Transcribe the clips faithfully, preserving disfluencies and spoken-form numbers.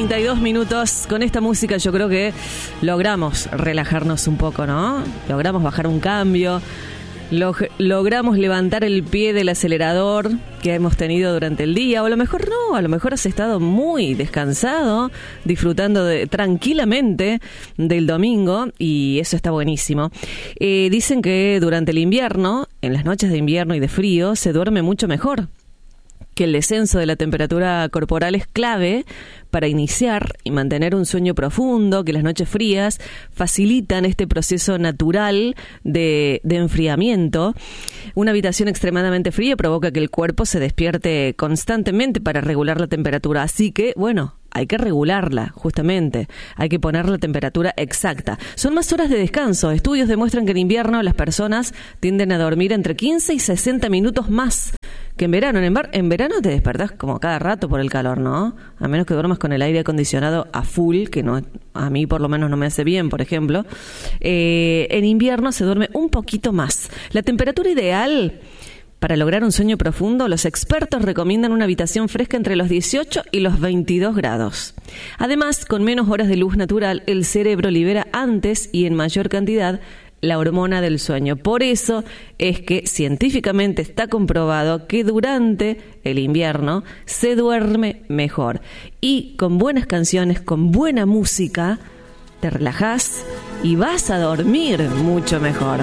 treinta y dos minutos. Con esta música yo creo que logramos relajarnos un poco, ¿no? Logramos bajar un cambio. Log- logramos levantar el pie del acelerador que hemos tenido durante el día, o a lo mejor no, a lo mejor has estado muy descansado, disfrutando de, tranquilamente del domingo, y eso está buenísimo. Eh, dicen que durante el invierno, en las noches de invierno y de frío, se duerme mucho mejor, que el descenso de la temperatura corporal es clave para iniciar y mantener un sueño profundo, que las noches frías facilitan este proceso natural de, de enfriamiento. Una habitación extremadamente fría provoca que el cuerpo se despierte constantemente para regular la temperatura, así que, bueno, hay que regularla, justamente. Hay que poner la temperatura exacta. Son más horas de descanso. Estudios demuestran que en invierno las personas tienden a dormir entre quince y sesenta minutos más que en verano. En, ver- en verano te despertás como cada rato por el calor, ¿no? A menos que duermas con el aire acondicionado a full, que no, a mí por lo menos no me hace bien, por ejemplo. Eh, en invierno se duerme un poquito más. La temperatura ideal para lograr un sueño profundo, los expertos recomiendan una habitación fresca entre los dieciocho y los veintidós grados. Además, con menos horas de luz natural, el cerebro libera antes y en mayor cantidad la hormona del sueño. Por eso es que científicamente está comprobado que durante el invierno se duerme mejor. Y con buenas canciones, con buena música, te relajás y vas a dormir mucho mejor.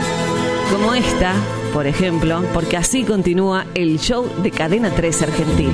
Como esta, por ejemplo, porque así continúa el show de Cadena tres Argentina.